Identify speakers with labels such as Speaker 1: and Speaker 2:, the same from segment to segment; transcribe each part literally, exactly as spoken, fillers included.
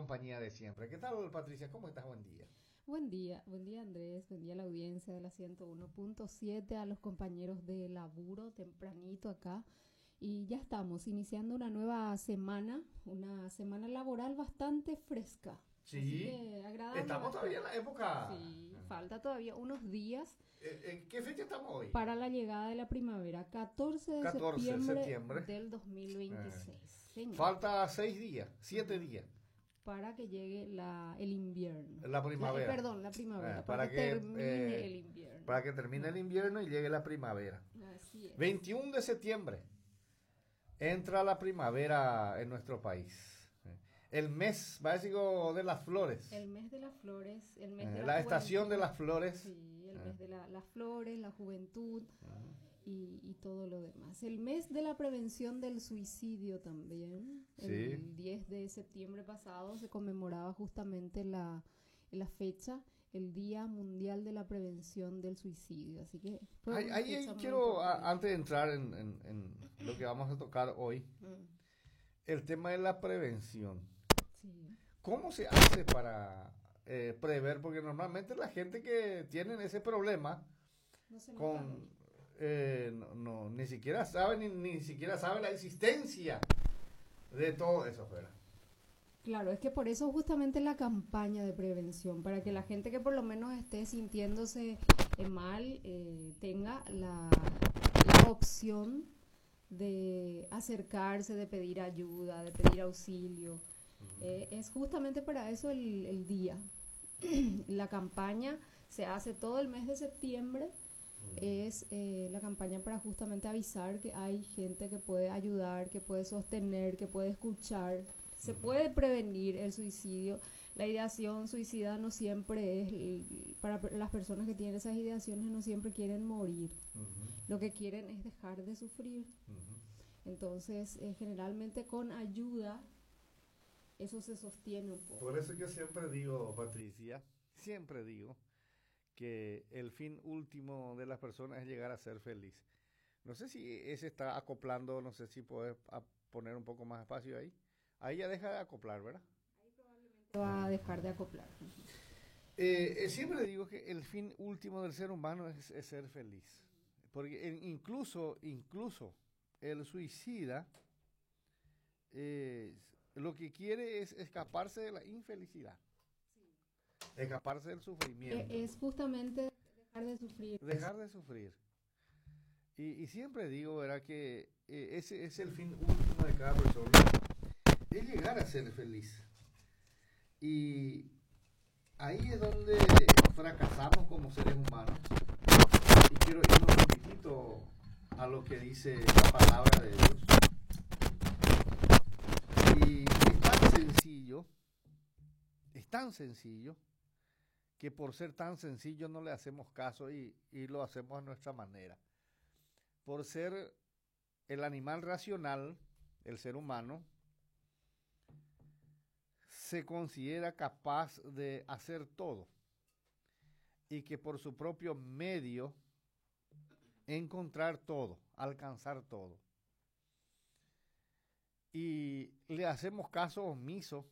Speaker 1: compañía de siempre. ¿Qué tal, Patricia? ¿Cómo estás? Buen día.
Speaker 2: Buen día, buen día Andrés, buen día a la audiencia de la ciento uno punto siete, a los compañeros de laburo tempranito acá. Y ya estamos iniciando una nueva semana, una semana laboral bastante fresca.
Speaker 1: Sí,
Speaker 2: Así que agradable.
Speaker 1: estamos todavía en la época.
Speaker 2: Sí, falta todavía unos días.
Speaker 1: ¿En qué fecha estamos hoy?
Speaker 2: Para la llegada de la primavera, catorce de
Speaker 1: catorce de
Speaker 2: septiembre,
Speaker 1: septiembre
Speaker 2: del dos mil veintiséis.
Speaker 1: Eh, falta seis días, siete días.
Speaker 2: Para que llegue la, el invierno.
Speaker 1: La primavera.
Speaker 2: La, eh, perdón, la primavera.
Speaker 1: Eh,
Speaker 2: para,
Speaker 1: para
Speaker 2: que,
Speaker 1: que
Speaker 2: termine
Speaker 1: eh,
Speaker 2: el invierno.
Speaker 1: Para que termine el invierno y llegue la primavera.
Speaker 2: Así es.
Speaker 1: veintiuno de septiembre entra la primavera en nuestro país. El mes básico de las flores.
Speaker 2: El mes de las flores. El mes
Speaker 1: eh,
Speaker 2: de la,
Speaker 1: la estación
Speaker 2: juventud.
Speaker 1: de las flores.
Speaker 2: Sí, el
Speaker 1: eh.
Speaker 2: mes de la, las flores, la juventud. Uh-huh. Y, y todo lo demás. El mes de la prevención del suicidio también.
Speaker 1: Sí.
Speaker 2: El diez de septiembre pasado se conmemoraba justamente la, la fecha, el Día Mundial de la Prevención del Suicidio. Así que...
Speaker 1: Ahí, ahí quiero, a, antes de entrar en, en, en lo que vamos a tocar hoy, mm. el tema de la prevención.
Speaker 2: Sí.
Speaker 1: ¿Cómo se hace para eh, prever? Porque normalmente la gente que tiene ese problema
Speaker 2: no se
Speaker 1: con... Eh, no, no, ni siquiera sabe ni, ni siquiera sabe la existencia de todo eso, ¿verdad?
Speaker 2: Claro, es que por eso justamente la campaña de prevención, para que la gente que por lo menos esté sintiéndose eh, mal eh, tenga la, la opción de acercarse, de pedir ayuda, de pedir auxilio. Uh-huh. Eh, es justamente para eso el, el día. La campaña se hace todo el mes de septiembre. Es eh, la campaña para justamente avisar que hay gente que puede ayudar, que puede sostener, que puede escuchar. Se puede prevenir el suicidio. La ideación suicida no siempre es, para las personas que tienen esas ideaciones, no siempre quieren morir. Uh-huh. Lo que quieren es dejar de sufrir. Uh-huh. Entonces, eh, generalmente con ayuda, eso se sostiene un poco.
Speaker 1: Por eso yo siempre digo, Patricia, siempre digo, que el fin último de las personas es llegar a ser feliz. No sé si ese está acoplando, no sé si puedes poner un poco más espacio ahí. Ahí ya deja de acoplar, ¿verdad?
Speaker 2: Ahí probablemente va a dejar de acoplar.
Speaker 1: Eh, eh, siempre digo que el fin último del ser humano es, es ser feliz. Porque el, incluso, incluso el suicida eh, lo que quiere es escaparse de la infelicidad. Escaparse del sufrimiento.
Speaker 2: Es justamente dejar de sufrir.
Speaker 1: Dejar de sufrir. Y, y siempre digo, ¿verdad?, que eh, ese es el fin último de cada persona. Es llegar a ser feliz. Y ahí es donde fracasamos como seres humanos. Y quiero irnos un poquitito a lo que dice la palabra de Dios. Y es tan sencillo, es tan sencillo, que por ser tan sencillo no le hacemos caso y, y lo hacemos a nuestra manera. Por ser el animal racional, el ser humano, se considera capaz de hacer todo y que por su propio medio encontrar todo, alcanzar todo. Y le hacemos caso omiso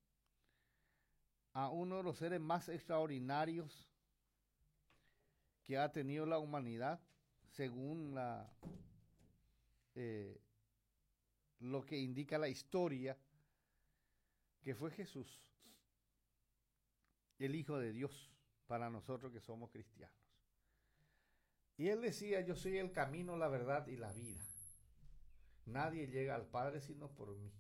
Speaker 1: a uno de los seres más extraordinarios que ha tenido la humanidad, según la, eh, lo que indica la historia, que fue Jesús, el Hijo de Dios, para nosotros que somos cristianos. Y él decía, yo soy el camino, la verdad y la vida. Nadie llega al Padre sino por mí.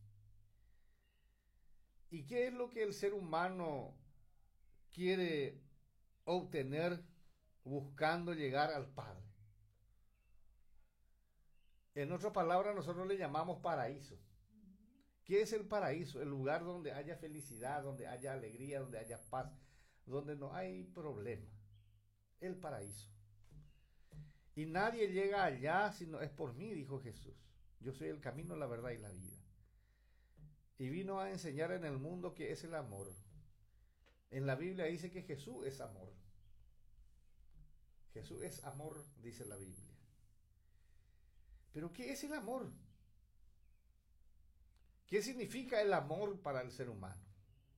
Speaker 1: ¿Y qué es lo que el ser humano quiere obtener buscando llegar al Padre? En otras palabras, nosotros le llamamos paraíso. ¿Qué es el paraíso? El lugar donde haya felicidad, donde haya alegría, donde haya paz, donde no hay problema. El paraíso. Y nadie llega allá si no es por mí, dijo Jesús. Yo soy el camino, la verdad y la vida. Y vino a enseñar en el mundo que es el amor. En la Biblia dice que Jesús es amor. Jesús es amor, dice la Biblia. ¿Pero qué es el amor? ¿Qué significa el amor para el ser humano?